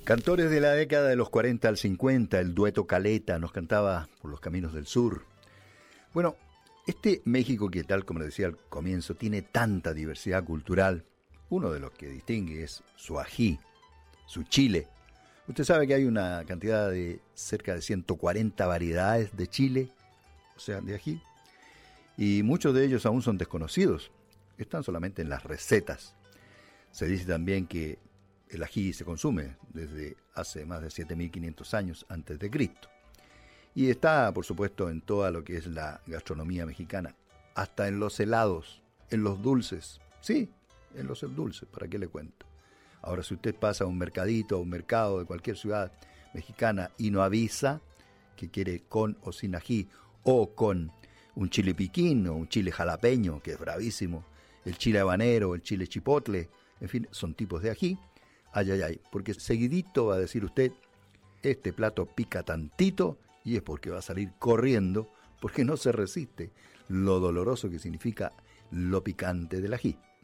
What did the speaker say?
Cantores de la década de los 40 al 50, el dueto Caleta nos cantaba Por los caminos del sur. Bueno, este México que tal como le decía al comienzo, tiene tanta diversidad cultural, uno de los que distingue es su ají, su chile. Usted sabe que hay una cantidad de cerca de 140 variedades de chile, o sea, de ají, y muchos de ellos aún son desconocidos, están solamente en las recetas. Se dice también que el ají se consume desde hace más de 7.500 años antes de Cristo. Y está, por supuesto, en toda lo que es la gastronomía mexicana, hasta en los helados, en los dulces. Sí, en los dulces, ¿para qué le cuento? Ahora, si usted pasa a un mercadito, a un mercado de cualquier ciudad mexicana y no avisa que quiere con o sin ají, o con un chile piquín o un chile jalapeño, que es bravísimo, el chile habanero, el chile chipotle, en fin, son tipos de ají. Ay, ay, ay, porque seguidito va a decir usted, este plato pica tantito, y es porque va a salir corriendo, porque no se resiste lo doloroso que significa lo picante del ají.